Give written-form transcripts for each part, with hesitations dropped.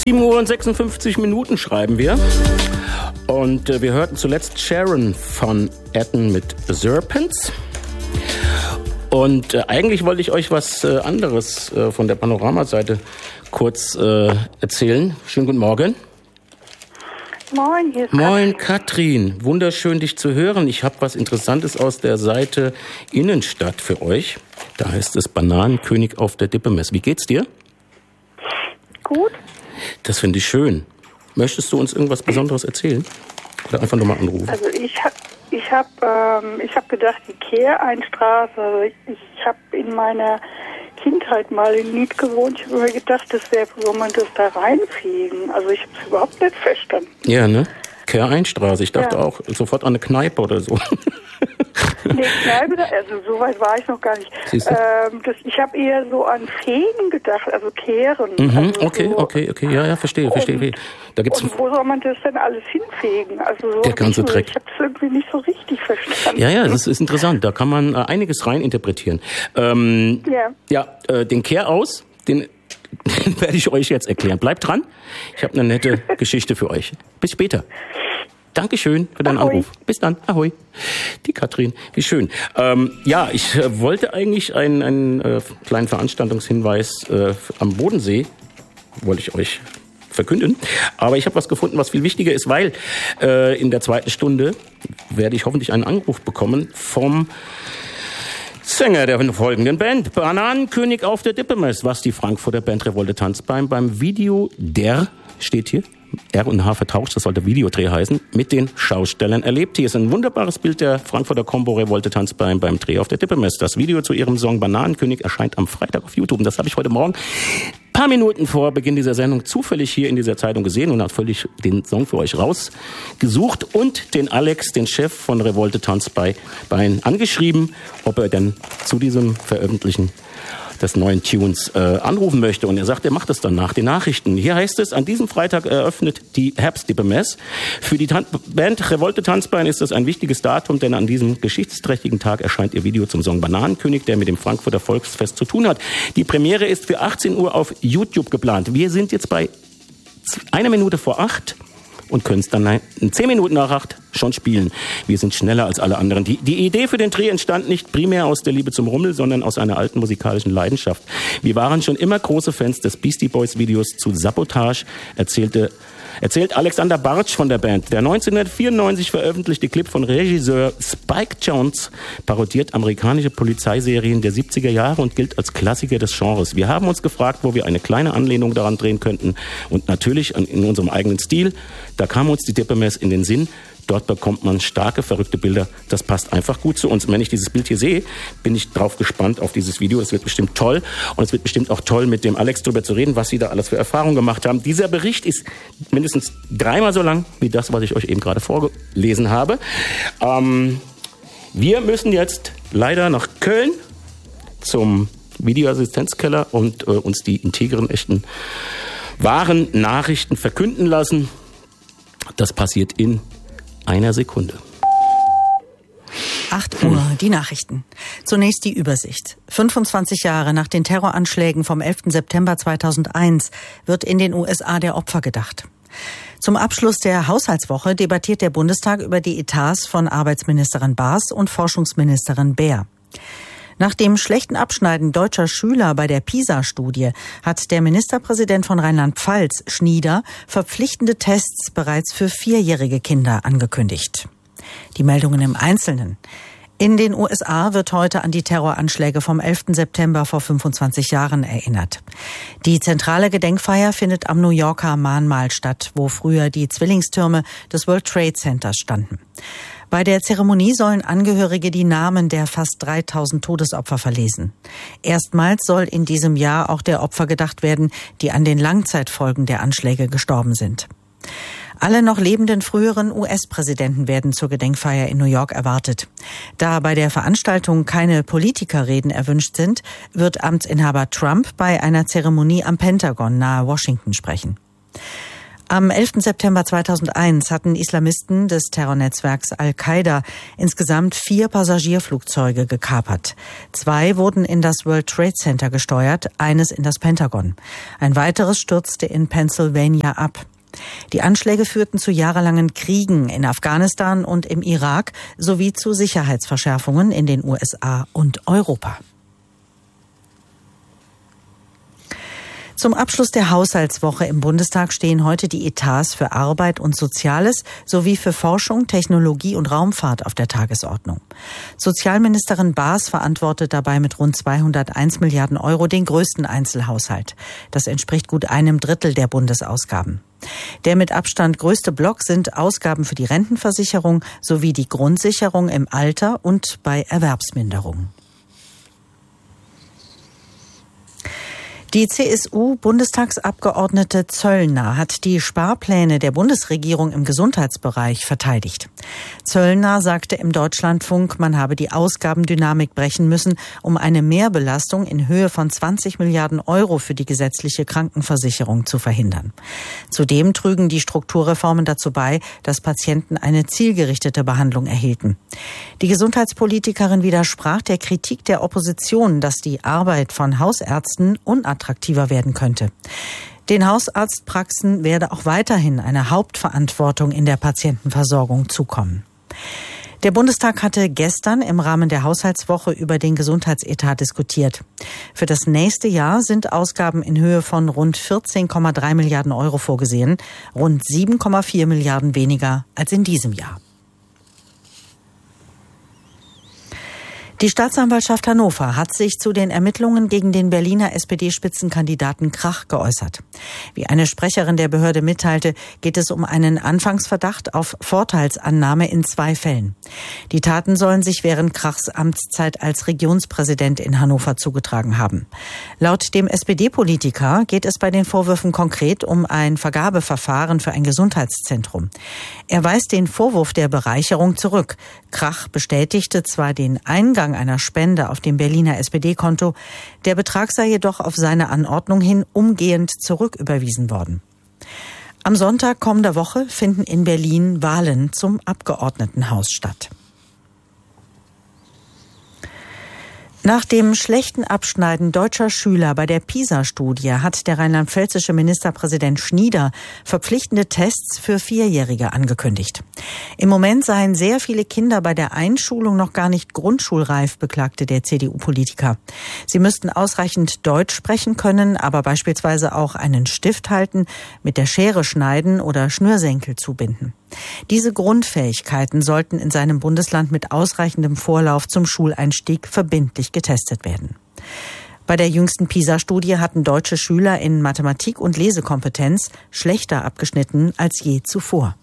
7:56 schreiben wir. Und wir hörten zuletzt Sharon von Etten mit Serpents. Und eigentlich wollte ich euch was anderes von der Panoramaseite kurz erzählen. Schönen guten Morgen. Moin, hier ist Moin, Katrin. Wunderschön, dich zu hören. Ich habe was Interessantes aus der Seite Innenstadt für euch. Da heißt es Bananenkönig auf der Dippemess. Wie geht's dir? Gut. Das finde ich schön. Möchtest du uns irgendwas Besonderes erzählen? Oder einfach nochmal anrufen? Also ich hab gedacht, die Kehreinstraße, also ich habe in meiner Kindheit mal in Nied gewohnt. Ich habe mir gedacht, soll man das da reinfegen? Also ich habe es überhaupt nicht verstanden. Ja, ne? Kehreinstraße. Ich dachte auch sofort an eine Kneipe oder so. Nee, Kneipe, also so weit war ich noch gar nicht. Ich habe eher so an Fegen gedacht, also Kehren. Also Okay. Ja, verstehe. Da gibt's und wo soll man das denn alles hinfegen? Also so der ganze Dreck. Ich habe es irgendwie nicht so richtig verstanden. Ja, das ist interessant. Da kann man einiges reininterpretieren. Den Kehr aus, den werde ich euch jetzt erklären. Bleibt dran. Ich habe eine nette Geschichte für euch. Bis später. Dankeschön für deinen Anruf. Bis dann. Ahoi. Die Katrin. Wie schön. Ich wollte eigentlich einen kleinen Veranstaltungshinweis am Bodensee, wollte ich euch verkünden. Aber ich habe was gefunden, was viel wichtiger ist, weil in der zweiten Stunde werde ich hoffentlich einen Anruf bekommen vom Sänger der folgenden Band, Bananenkönig auf der Dippemess, was die Frankfurter Band Revolte Tanzbein beim Video steht hier, R und H vertauscht, das sollte Videodreh heißen, mit den Schaustellern erlebt. Hier ist ein wunderbares Bild der Frankfurter Combo Revolte Tanzbein beim Dreh auf der Dippemess. Das Video zu ihrem Song Bananenkönig erscheint am Freitag auf YouTube. Und das habe ich heute Morgen paar Minuten vor Beginn dieser Sendung zufällig hier in dieser Zeitung gesehen und habe völlig den Song für euch rausgesucht und den Alex, den Chef von Revolte Tanzbein, angeschrieben, ob er denn zu diesem Veröffentlichen des neuen Tunes anrufen möchte. Und er sagt, er macht das dann nach den Nachrichten. Hier heißt es, an diesem Freitag eröffnet die Herbstdippemess. Für die Band Revolte Tanzbein ist das ein wichtiges Datum, denn an diesem geschichtsträchtigen Tag erscheint ihr Video zum Song Bananenkönig, der mit dem Frankfurter Volksfest zu tun hat. Die Premiere ist für 18 Uhr auf YouTube geplant. Wir sind jetzt bei 1 Minute vor 8 und können es dann in 10 Minuten nach 8 schon spielen. Wir sind schneller als alle anderen. Die Idee für den Dreh entstand nicht primär aus der Liebe zum Rummel, sondern aus einer alten musikalischen Leidenschaft. Wir waren schon immer große Fans des Beastie Boys Videos zu Sabotage, erzählt Alexander Bartsch von der Band. Der 1994 veröffentlichte Clip von Regisseur Spike Jonze parodiert amerikanische Polizeiserien der 70er Jahre und gilt als Klassiker des Genres. Wir haben uns gefragt, wo wir eine kleine Anlehnung daran drehen könnten und natürlich in unserem eigenen Stil. Da kam uns die Dippemess in den Sinn. Dort bekommt man starke, verrückte Bilder. Das passt einfach gut zu uns. Und wenn ich dieses Bild hier sehe, bin ich drauf gespannt auf dieses Video. Das wird bestimmt toll. Und es wird bestimmt auch toll, mit dem Alex drüber zu reden, was Sie da alles für Erfahrungen gemacht haben. Dieser Bericht ist mindestens 3-mal so lang wie das, was ich euch eben gerade vorgelesen habe. Wir müssen jetzt leider nach Köln zum Videoassistenzkeller und uns die integren, echten, wahren Nachrichten verkünden lassen. Das passiert in einer Sekunde. 8 Uhr, die Nachrichten. Zunächst die Übersicht. 25 Jahre nach den Terroranschlägen vom 11. September 2001 wird in den USA der Opfer gedacht. Zum Abschluss der Haushaltswoche debattiert der Bundestag über die Etats von Arbeitsministerin Baas und Forschungsministerin Beer. Nach dem schlechten Abschneiden deutscher Schüler bei der PISA-Studie hat der Ministerpräsident von Rheinland-Pfalz, Schnieder, verpflichtende Tests bereits für 4-jährige Kinder angekündigt. Die Meldungen im Einzelnen. In den USA wird heute an die Terroranschläge vom 11. September vor 25 Jahren erinnert. Die zentrale Gedenkfeier findet am New Yorker Mahnmal statt, wo früher die Zwillingstürme des World Trade Centers standen. Bei der Zeremonie sollen Angehörige die Namen der fast 3000 Todesopfer verlesen. Erstmals soll in diesem Jahr auch der Opfer gedacht werden, die an den Langzeitfolgen der Anschläge gestorben sind. Alle noch lebenden früheren US-Präsidenten werden zur Gedenkfeier in New York erwartet. Da bei der Veranstaltung keine Politikerreden erwünscht sind, wird Amtsinhaber Trump bei einer Zeremonie am Pentagon nahe Washington sprechen. Am 11. September 2001 hatten Islamisten des Terrornetzwerks Al-Qaida insgesamt 4 Passagierflugzeuge gekapert. 2 wurden in das World Trade Center gesteuert, eines in das Pentagon. Ein weiteres stürzte in Pennsylvania ab. Die Anschläge führten zu jahrelangen Kriegen in Afghanistan und im Irak sowie zu Sicherheitsverschärfungen in den USA und Europa. Zum Abschluss der Haushaltswoche im Bundestag stehen heute die Etats für Arbeit und Soziales sowie für Forschung, Technologie und Raumfahrt auf der Tagesordnung. Sozialministerin Baas verantwortet dabei mit rund 201 Milliarden Euro den größten Einzelhaushalt. Das entspricht gut 1/3 der Bundesausgaben. Der mit Abstand größte Block sind Ausgaben für die Rentenversicherung sowie die Grundsicherung im Alter und bei Erwerbsminderung. Die CSU-Bundestagsabgeordnete Zöllner hat die Sparpläne der Bundesregierung im Gesundheitsbereich verteidigt. Zöllner sagte im Deutschlandfunk, man habe die Ausgabendynamik brechen müssen, um eine Mehrbelastung in Höhe von 20 Milliarden Euro für die gesetzliche Krankenversicherung zu verhindern. Zudem trügen die Strukturreformen dazu bei, dass Patienten eine zielgerichtete Behandlung erhielten. Die Gesundheitspolitikerin widersprach der Kritik der Opposition, dass die Arbeit von Hausärzten unattraktiver werden könnte. Den Hausarztpraxen werde auch weiterhin eine Hauptverantwortung in der Patientenversorgung zukommen. Der Bundestag hatte gestern im Rahmen der Haushaltswoche über den Gesundheitsetat diskutiert. Für das nächste Jahr sind Ausgaben in Höhe von rund 14,3 Milliarden Euro vorgesehen, rund 7,4 Milliarden weniger als in diesem Jahr. Die Staatsanwaltschaft Hannover hat sich zu den Ermittlungen gegen den Berliner SPD-Spitzenkandidaten Krach geäußert. Wie eine Sprecherin der Behörde mitteilte, geht es um einen Anfangsverdacht auf Vorteilsannahme in 2 Fällen. Die Taten sollen sich während Krachs Amtszeit als Regionspräsident in Hannover zugetragen haben. Laut dem SPD-Politiker geht es bei den Vorwürfen konkret um ein Vergabeverfahren für ein Gesundheitszentrum. Er weist den Vorwurf der Bereicherung zurück. Krach bestätigte zwar den Eingang einer Spende auf dem Berliner SPD-Konto, der Betrag sei jedoch auf seine Anordnung hin umgehend zurücküberwiesen worden. Am Sonntag kommender Woche finden in Berlin Wahlen zum Abgeordnetenhaus statt. Nach dem schlechten Abschneiden deutscher Schüler bei der PISA-Studie hat der rheinland-pfälzische Ministerpräsident Schnieder verpflichtende Tests für 4-Jährige angekündigt. Im Moment seien sehr viele Kinder bei der Einschulung noch gar nicht grundschulreif, beklagte der CDU-Politiker. Sie müssten ausreichend Deutsch sprechen können, aber beispielsweise auch einen Stift halten, mit der Schere schneiden oder Schnürsenkel zubinden. Diese Grundfähigkeiten sollten in seinem Bundesland mit ausreichendem Vorlauf zum Schuleinstieg verbindlich getestet werden. Bei der jüngsten PISA-Studie hatten deutsche Schüler in Mathematik und Lesekompetenz schlechter abgeschnitten als je zuvor.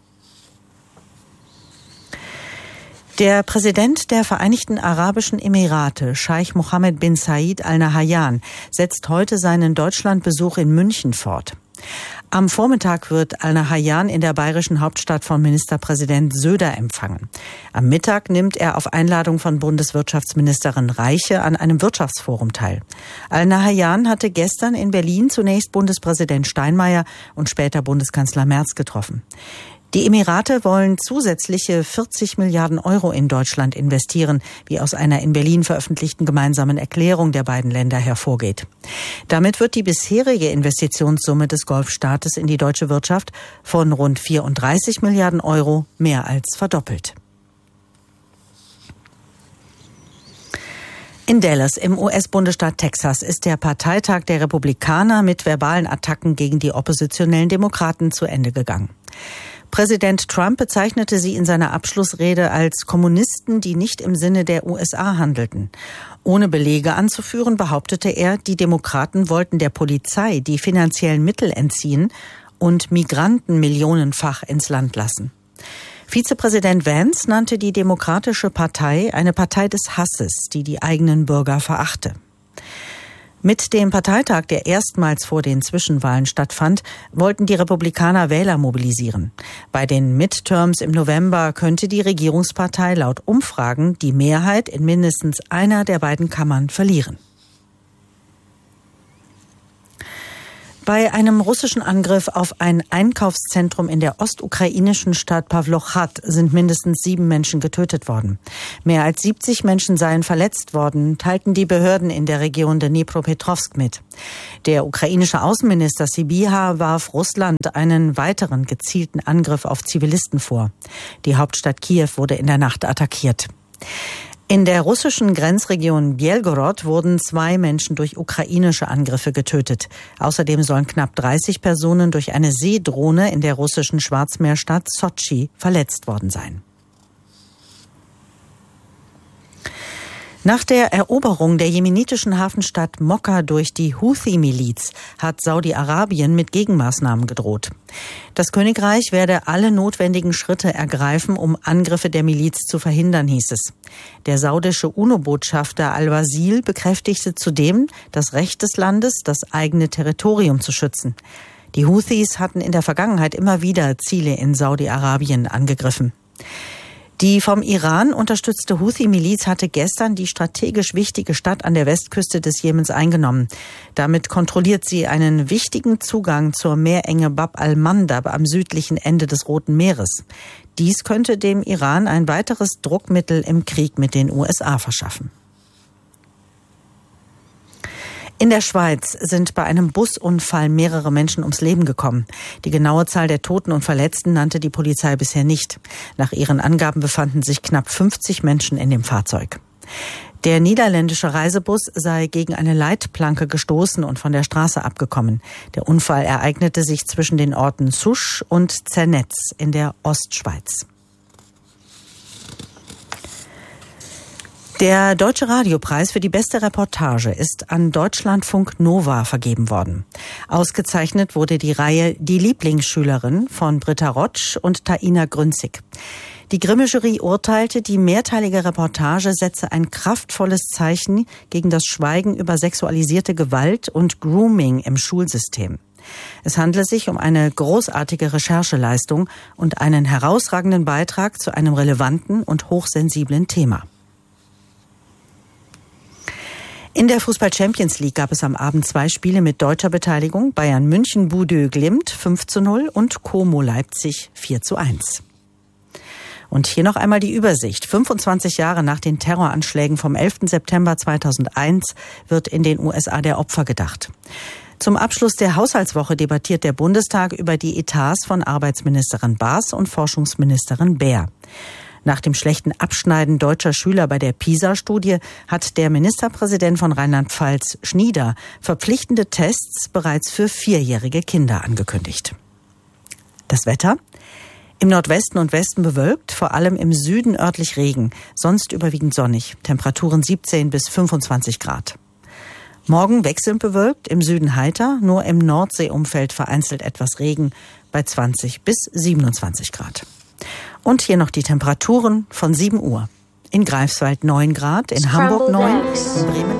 Der Präsident der Vereinigten Arabischen Emirate, Scheich Mohammed bin Zayed Al Nahyan, setzt heute seinen Deutschlandbesuch in München fort. Am Vormittag wird Al Nahyan in der bayerischen Hauptstadt von Ministerpräsident Söder empfangen. Am Mittag nimmt er auf Einladung von Bundeswirtschaftsministerin Reiche an einem Wirtschaftsforum teil. Al Nahyan hatte gestern in Berlin zunächst Bundespräsident Steinmeier und später Bundeskanzler Merz getroffen. Die Emirate wollen zusätzliche 40 Milliarden Euro in Deutschland investieren, wie aus einer in Berlin veröffentlichten gemeinsamen Erklärung der beiden Länder hervorgeht. Damit wird die bisherige Investitionssumme des Golfstaates in die deutsche Wirtschaft von rund 34 Milliarden Euro mehr als verdoppelt. In Dallas im US-Bundesstaat Texas ist der Parteitag der Republikaner mit verbalen Attacken gegen die oppositionellen Demokraten zu Ende gegangen. Präsident Trump bezeichnete sie in seiner Abschlussrede als Kommunisten, die nicht im Sinne der USA handelten. Ohne Belege anzuführen, behauptete er, die Demokraten wollten der Polizei die finanziellen Mittel entziehen und Migranten millionenfach ins Land lassen. Vizepräsident Vance nannte die Demokratische Partei eine Partei des Hasses, die die eigenen Bürger verachte. Mit dem Parteitag, der erstmals vor den Zwischenwahlen stattfand, wollten die Republikaner Wähler mobilisieren. Bei den Midterms im November könnte die Regierungspartei laut Umfragen die Mehrheit in mindestens einer der beiden Kammern verlieren. Bei einem russischen Angriff auf ein Einkaufszentrum in der ostukrainischen Stadt Pawlochat sind mindestens 7 Menschen getötet worden. Mehr als 70 Menschen seien verletzt worden, teilten die Behörden in der Region Dnipropetrovsk mit. Der ukrainische Außenminister Sybiha warf Russland einen weiteren gezielten Angriff auf Zivilisten vor. Die Hauptstadt Kiew wurde in der Nacht attackiert. In der russischen Grenzregion Belgorod wurden 2 Menschen durch ukrainische Angriffe getötet. Außerdem sollen knapp 30 Personen durch eine Seedrohne in der russischen Schwarzmeerstadt Sotschi verletzt worden sein. Nach der Eroberung der jemenitischen Hafenstadt Mokka durch die Houthi-Miliz hat Saudi-Arabien mit Gegenmaßnahmen gedroht. Das Königreich werde alle notwendigen Schritte ergreifen, um Angriffe der Miliz zu verhindern, hieß es. Der saudische UNO-Botschafter Al-Wasil bekräftigte zudem das Recht des Landes, das eigene Territorium zu schützen. Die Houthis hatten in der Vergangenheit immer wieder Ziele in Saudi-Arabien angegriffen. Die vom Iran unterstützte Houthi-Miliz hatte gestern die strategisch wichtige Stadt an der Westküste des Jemens eingenommen. Damit kontrolliert sie einen wichtigen Zugang zur Meerenge Bab al-Mandab am südlichen Ende des Roten Meeres. Dies könnte dem Iran ein weiteres Druckmittel im Krieg mit den USA verschaffen. In der Schweiz sind bei einem Busunfall mehrere Menschen ums Leben gekommen. Die genaue Zahl der Toten und Verletzten nannte die Polizei bisher nicht. Nach ihren Angaben befanden sich knapp 50 Menschen in dem Fahrzeug. Der niederländische Reisebus sei gegen eine Leitplanke gestoßen und von der Straße abgekommen. Der Unfall ereignete sich zwischen den Orten Sousch und Zernetz in der Ostschweiz. Der Deutsche Radiopreis für die beste Reportage ist an Deutschlandfunk Nova vergeben worden. Ausgezeichnet wurde die Reihe Die Lieblingsschülerin von Britta Rotsch und Taina Grünzig. Die Grimme-Jury urteilte, die mehrteilige Reportage setze ein kraftvolles Zeichen gegen das Schweigen über sexualisierte Gewalt und Grooming im Schulsystem. Es handle sich um eine großartige Rechercheleistung und einen herausragenden Beitrag zu einem relevanten und hochsensiblen Thema. In der Fußball-Champions League gab es am Abend 2 Spiele mit deutscher Beteiligung. Bayern München Budö Glimt 5:0 und Como Leipzig 4:1. Und hier noch einmal die Übersicht. 25 Jahre nach den Terroranschlägen vom 11. September 2001 wird in den USA der Opfer gedacht. Zum Abschluss der Haushaltswoche debattiert der Bundestag über die Etats von Arbeitsministerin Baas und Forschungsministerin Baer. Nach dem schlechten Abschneiden deutscher Schüler bei der PISA-Studie hat der Ministerpräsident von Rheinland-Pfalz, Schnieder, verpflichtende Tests bereits für 4-jährige Kinder angekündigt. Das Wetter? Im Nordwesten und Westen bewölkt, vor allem im Süden örtlich Regen, sonst überwiegend sonnig, Temperaturen 17 bis 25 Grad. Morgen wechselnd bewölkt, im Süden heiter, nur im Nordseeumfeld vereinzelt etwas Regen bei 20 bis 27 Grad. Und hier noch die Temperaturen von 7 Uhr. In Greifswald 9 Grad, in Hamburg 9, in Bremen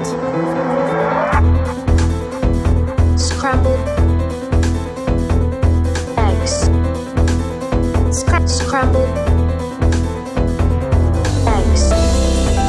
8. Scrambled eggs. Scrambled